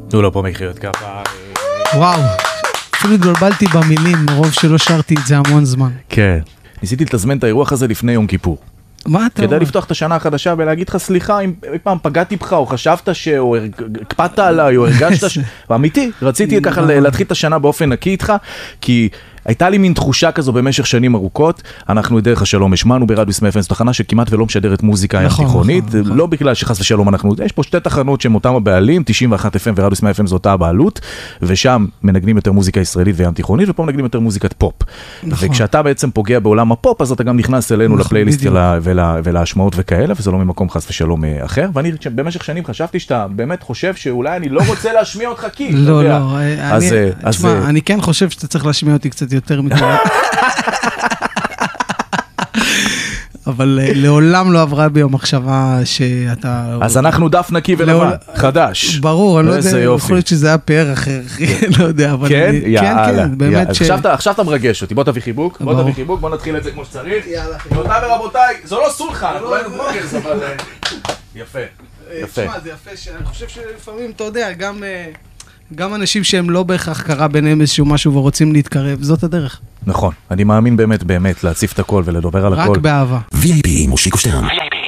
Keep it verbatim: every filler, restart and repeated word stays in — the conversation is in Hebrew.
תנו לו פה מחיאות כפיים. וואו, אפילו התבלבלתי במילים, מרוב שלא שרתי את זה המון זמן. כן. ניסיתי לתזמן את האירוח הזה לפני יום כיפור. מה אתה אומר? כדי לפתוח את השנה החדשה ולהגיד לך סליחה אם אי פעם פגעתי בך או חשבת ש... או הקפדת עליי או הרגשת ש... ואמיתי, רציתי ככה להתחיל את השנה באופן נקי איתך, כי הייתה לי מין תחושה כזו במשך שנים ארוכות. אנחנו דרך השלום השמענו ברדיו אס אם אף אם, זו תחנה שכמעט ולא משדרת מוזיקה ים תיכונית, לא בגלל שחס ושלום אנחנו, יש פה שתי תחנות שהם אותם הבעלים, תשעים ואחת אף אם ורדיו אס אם אף אם זו אותה הבעלות, ושם מנגנים יותר מוזיקה ישראלית וים תיכונית, ופה מנגנים יותר מוזיקת פופ. וכשאתה בעצם פוגע בעולם הפופ, אז אתה גם נכנס אלינו לפלייליסט ולהשמעות וכאלה, וזה לא ממקום חס ושלום אחר. ואני במשך שנים חשבתי שאתה באמת חושב שאולי אני לא רוצה להשמיע אותך כי, לא, לא, אני כן חושב שאתה צריך להשמיע אותי קצת יותר מכאלה. אבל לעולם לא עברה בי המחשבה שאתה... אז אנחנו דף נקי ולבן, חדש. ברור, אני לא יודע, יכול להיות שזה היה פאר אחר, לא יודע, אבל... כן? יאללה. באמת ש... עכשיו אתה מרגש אותי, בוא תביא חיבוק, בוא תביא חיבוק, בוא נתחיל את זה כמו שצריך. רבותיי ורבותיי, זו לא סולחה, אנחנו לא היינו בלוגרס, אבל... יפה, יפה. תשמע, זה יפה, שאני חושב שלפעמים, אתה יודע, גם... גם אנשים שהם לא בהכרח קרה ביניהם איזשהו משהו ורוצים להתקרב, זאת הדרך. נכון, אני מאמין באמת באמת להציף את הכל ולדבר על הכל. רק באהבה. וי איי פי מושיקו שטרן.